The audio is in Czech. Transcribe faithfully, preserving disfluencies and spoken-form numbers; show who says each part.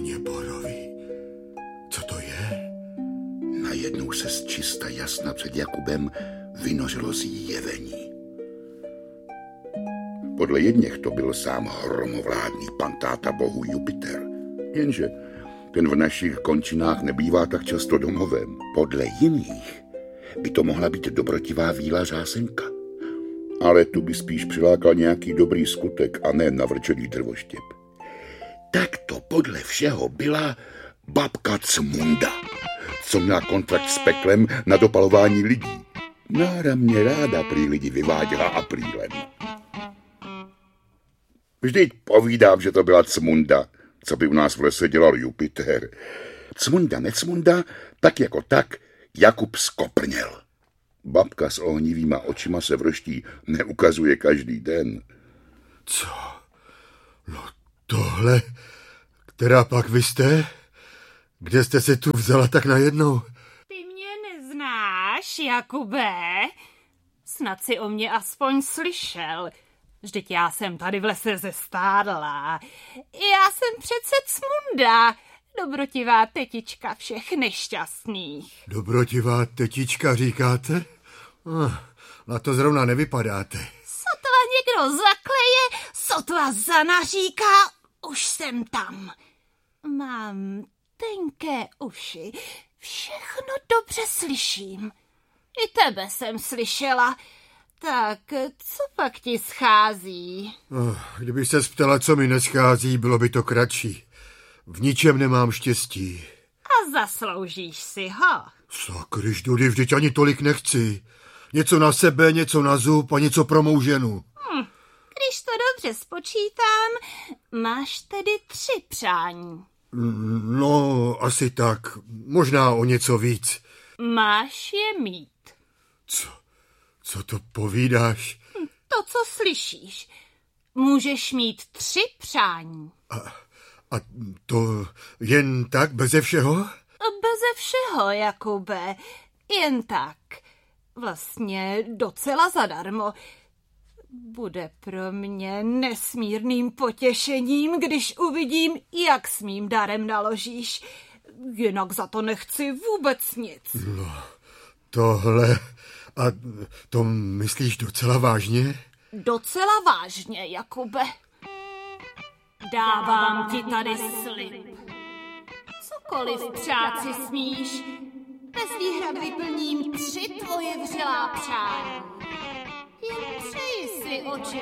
Speaker 1: Pane borový, co to je?
Speaker 2: Najednou se z čista jasna před Jakubem vynořilo zjevení. Podle jedněch to byl sám hromovládný pan táta bohu Jupiter. Jenže ten v našich končinách nebývá tak často domovem. Podle jiných by to mohla být dobrotivá víla řásenka. Ale tu by spíš přilákal nějaký dobrý skutek a ne navrčený drvoštěp. Tak to podle všeho byla babka Cmunda, co měla kontrakt s peklem na dopalování lidí. Náramně ráda prý lidi vyváděla aprílem. Vždyť povídám, že to byla Cmunda, co by u nás v lese dělal Jupiter. Cmunda, necmunda, tak jako tak Jakub skoprněl. Babka s ohnivýma očima se vrští neukazuje každý den.
Speaker 1: Co? No tohle, která pak vy jste? Kde jste se tu vzala tak najednou?
Speaker 3: Ty mě neznáš, Jakube? Snad si o mě aspoň slyšel. Vždyť já jsem tady v lese zestárla. Já jsem přece Cmunda, dobrotivá tetička všech nešťastných.
Speaker 1: Dobrotivá tetička, říkáte? Oh, na to zrovna nevypadáte.
Speaker 3: Sotva někdo zakleje, sotva zanaříká, už jsem tam. Mám tenké uši, všechno dobře slyším. I tebe jsem slyšela. Tak, co pak ti schází?
Speaker 1: Oh, kdyby se ptala, co mi neschází, bylo by to kratší. V ničem nemám štěstí.
Speaker 3: A zasloužíš si ho.
Speaker 1: Sakryš, Dudy, vždyť ani tolik nechci. Něco na sebe, něco na zub a něco pro mou ženu.
Speaker 3: Hm, když to dobře spočítám, máš tedy tři přání.
Speaker 1: No, asi tak. Možná o něco víc.
Speaker 3: Máš je mít.
Speaker 1: Co? Co to povídáš?
Speaker 3: To, co slyšíš. Můžeš mít tři přání.
Speaker 1: A, a to jen tak, beze všeho?
Speaker 3: Beze všeho, Jakube. Jen tak. Vlastně docela zadarmo. Bude pro mě nesmírným potěšením, když uvidím, jak s mým darem naložíš. Jinak za to nechci vůbec nic.
Speaker 1: No, tohle... A to myslíš docela vážně?
Speaker 3: Docela vážně, Jakube. Dávám ti tady slib. Cokoliv přát si smíš, bez výhrad vyplním tři tvoje vřelá přání. Jen přeji si, oče